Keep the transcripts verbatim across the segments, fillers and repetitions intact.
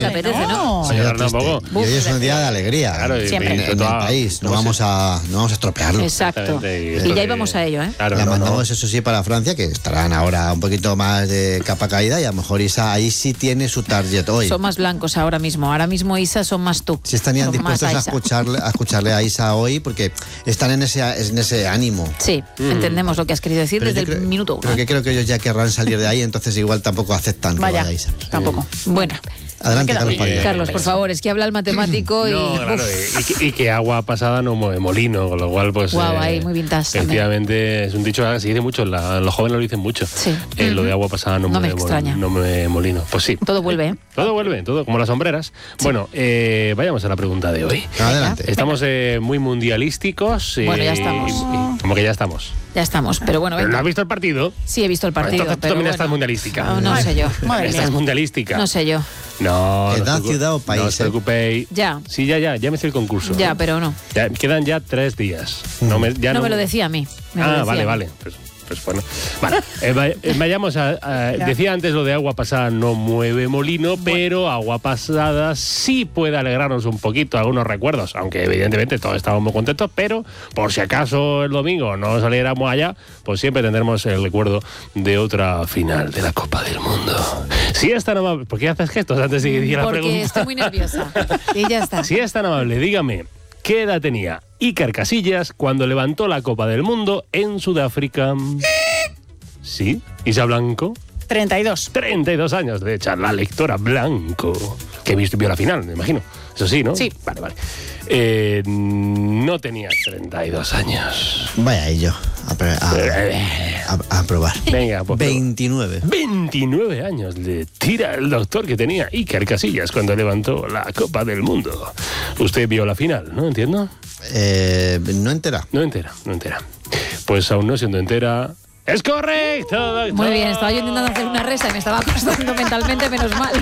¿Te apetece, no? Sí, Señora, tampoco. y hoy es un día de alegría. Claro, y- en, y- en y el toda- país. No ¿cómo vamos se- a, no vamos a estropearlo. Exacto. Exactamente, y Y esto ya de- íbamos a ello, ¿eh? Claro, La no, mandamos, no. eso sí, para Francia, que estarán ahora un poquito más de capa caída y a lo mejor Isa ahí sí tiene su target hoy. Son más blancos ahora mismo. Ahora mismo Isa son más tú. Si estarían Son más dispuestos a Isa. escucharle, a escucharle a Isa hoy porque están en ese, en ese ánimo. Sí, Mm. entendemos lo que has querido decir Pero desde yo el creo- minuto uno. Pero que creo que ellos ya querrán salir de ahí, entonces igual tampoco aceptan que Vaya, vaya Isa. tampoco. Bueno, Adelante, Me queda Carlos bien. Padilla. Carlos, por favor, es que habla el matemático y... No, claro, uf, y, que, y que agua pasada no mueve molino, con lo cual, pues. Guau, ahí, muy vintage también. Efectivamente, es un dicho que se dice mucho, la- los jóvenes lo dicen mucho. Sí. Eh, Lo de agua pasada no, No me mueve, mol- extraña. no mueve molino. Pues sí. todo vuelve, ¿eh? Todo vuelve, todo como las sombreras. Bueno, eh, vayamos a la pregunta de hoy. Adelante. Estamos eh, muy mundialísticos. eh, Bueno, ya estamos. y- y- como que ya estamos. Ya estamos, pero bueno, ¿Pero no venga. has visto el partido? Sí, he visto el partido, Entonces tú pero también bueno. estás mundialística. No, no sé yo. Madre Estás mía. mundialística. No sé yo. No. ¿Edad, no os preocu- ciudad o país, No os eh? preocupéis. Ya. Sí, ya, ya. Ya me hice el concurso. Ya, pero no. Ya, quedan ya tres días. No me, ya No no, me lo decía a mí. me lo Ah, decía vale, a mí. vale. Pues, pues bueno. Vale. Eh, va- eh, vayamos a, a- Decía antes lo de agua pasada no mueve molino, pero agua pasada sí puede alegrarnos un poquito algunos recuerdos, aunque evidentemente todos estamos muy contentos, pero por si acaso el domingo no saliéramos allá, pues siempre tendremos el recuerdo de otra final de la Copa del Mundo. Si es tan amable, ¿por qué haces gestos antes de que diga la Porque pregunta? estoy muy nerviosa. Y ya está. Si es tan amable, dígame, ¿qué edad tenía Iker Casillas cuando levantó la Copa del Mundo en Sudáfrica? ¿Sí? ¿Isa Blanco? treinta y dos. treinta y dos años de echar la lectora Blanco. Que viste, vio la final, me imagino. Eso sí, ¿no? Sí. Vale, vale. Eh, no tenía treinta y dos años. Vaya ello. A, pre- a- a- a probar. Venga, pues. veintinueve. veintinueve años le tira el doctor que tenía Iker Casillas cuando levantó la Copa del Mundo. Usted vio la final, ¿no? ¿Entiendo? Eh, no entera. No entera, no entera. Pues aún no siendo entera... ¡Es correcto, doctor! Muy bien, estaba yo intentando hacer una resa y me estaba costando mentalmente, menos mal.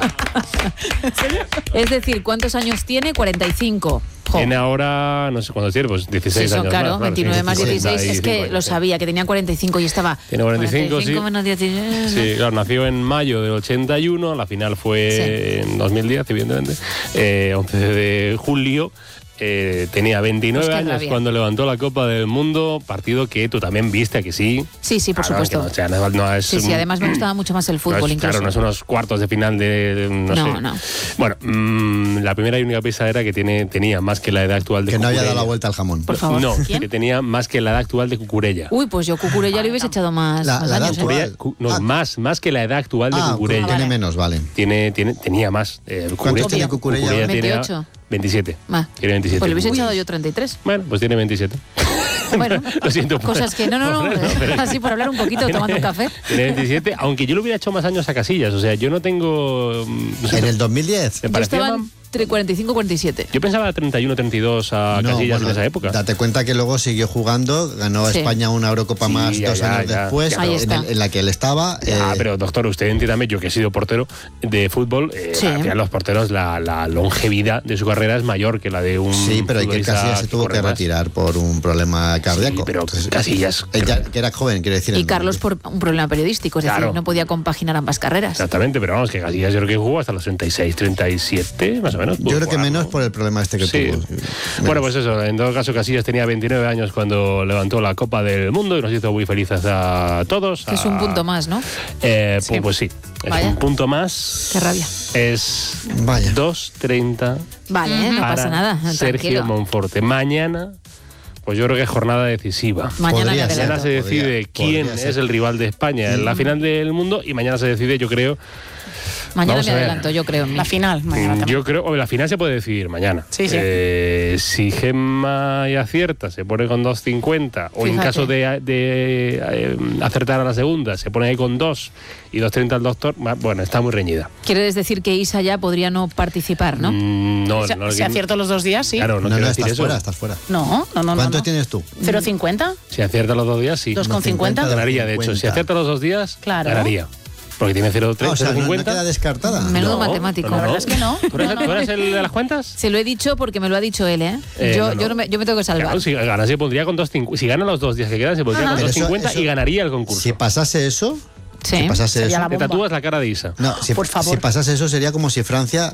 Es decir, ¿cuántos años tiene? cuarenta y cinco. Jo. Tiene ahora, no sé cuántos tiene, pues dieciséis Sí, son años claro, más. veintinueve más dieciséis. Es que años, lo sí. sabía, que tenía cuarenta y cinco y estaba... Tiene cuarenta y cinco, sí. menos dieciséis. Sí, claro, nació en mayo del ochenta y uno, la final fue en dos mil diez, evidentemente, eh, once de julio. Eh, tenía veintinueve Pues qué años rabia. cuando levantó la Copa del Mundo, partido que tú también viste, ¿a que sí? Sí, sí, por Claro, supuesto. que no, o sea, no- no es Sí, sí, un- además me gustaba mucho más el no fútbol es- incluso. Claro, no son unos cuartos de final de, de- no, No, sé. no. Bueno, mm, la primera y única pista era que tiene, tenía más que la edad actual de Que no había Cucurella. dado la vuelta al jamón. Por favor. No, ¿Quién? que tenía más que la edad actual de Cucurella. Uy, pues yo Cucurella le hubiese echado más, La- más la edad años. ¿eh? actual. Cucurella- cu- no, Ah. más, más que la edad actual de Ah, Cucurella. tiene menos, vale. Tiene, tiene, tenía más. Eh, ¿Cuántos tiene Cucurella? tenía veintiocho. veintisiete. Ah. Tiene veintisiete. Pues le hubiese Uy. echado yo treinta y tres. Bueno, pues tiene veintisiete. Bueno, Lo siento. por- cosas que... No, no, no, por- pero- así por hablar un poquito, tomando un café. Tiene veintisiete, aunque yo le hubiera hecho más años a Casillas. O sea, yo no tengo... mm, no sé, En el dos mil diez. me Yo parecía estaba más- entre cuarenta y cinco y cuarenta y siete. Yo pensaba treinta y uno, treinta y dos a No, Casillas bueno, en esa época. Date cuenta que luego siguió jugando, ganó Sí. España una Eurocopa Sí, más ya, dos ya, años ya. después, Ahí en, está. el- en la que él estaba. Ah, eh, pero doctor, usted entiéndame, yo que he sido portero de fútbol, eh, Sí. al final los porteros, la, la longevidad de su carrera es mayor que la de un Sí, pero Iker futbolista Casillas se tuvo corre que más. retirar por un problema cardíaco. Sí, pero Entonces, Casillas... ella- que era joven, quiere decir. Y en Carlos el- por un problema periodístico, es decir, Claro. no podía compaginar ambas carreras. Exactamente, pero vamos, que Casillas yo creo que jugó hasta los treinta y seis, treinta y siete, más o menos. Yo creo que Jugar, menos ¿no? por el problema este que Sí. tuvo. Bueno, pues eso, en todo caso Casillas tenía veintinueve años cuando levantó la Copa del Mundo y nos hizo muy felices a todos. Que es un a- punto más, ¿no? Eh, Sí. pues, pues sí, es Vaya. un punto más. Qué rabia. Es Vaya. dos treinta Vale, ¿eh? no para pasa nada. Sergio Tranquilo. Monforte. Mañana, pues yo creo que es jornada decisiva. Mañana me Podría ser. adelanto. Mañana se decide Podría- quién podría ser. es el rival de España en la final del mundo y mañana se decide, yo creo... Mañana Vamos me a ver. adelanto, yo creo. en mí. La final, mañana Mm, también. Yo creo, o la final se puede decidir mañana. Sí, sí. Eh, si Gemma y acierta, se pone con dos cincuenta, o en Fíjate. caso de, de, eh, acertar a la segunda, se pone ahí con dos y dos treinta al doctor, va- bueno, está muy reñida. Quieres decir que Isa ya podría no participar, ¿no? Mm, no, O sea, no, si acierto los dos días, sí. Claro, no, No, no, quiero decir estás eso. fuera, estás fuera. No, no, no. ¿Cuántos no. tienes tú? ¿cero coma cincuenta? Si acierta los dos días, sí. Dos con cincuenta. Ganaría, de hecho. Si cincuenta. acierta los dos días, Claro. ganaría. Porque tiene cero Ah, tres, o sea, cero no, no cincuenta. queda descartada. Menudo No, matemático. no, no. La verdad es que no. ¿Tú eres, No, no. tú eres el de las cuentas? Se lo he dicho porque me lo ha dicho él, ¿eh? Eh, yo, no, no. Yo, no me, yo me tengo que salvar. Claro, si gana, se pondría con dos cincuenta. Si gana los dos días que quedan, se pondría Ajá. con Pero dos eso- cincuenta eso- y ganaría el concurso. Si pasase eso, Sí. si pasase Sería eso, la Te bomba. tatúas la cara de Isa. no, si, Por favor. si pasase eso sería como si Francia